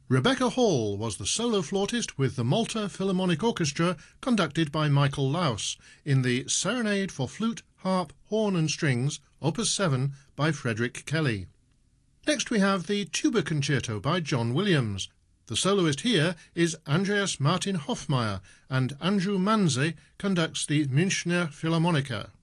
Rebecca Hall was the solo flautist with the Malta Philharmonic Orchestra, conducted by Michael Laus, in the Serenade for Flute, Harp, Horn and Strings, Opus 7 by Frederick Kelly. Next we have the Tuba Concerto by John Williams. The soloist here is Andreas Martin Hofmeier, and Andrew Manze conducts the Münchner Philharmoniker.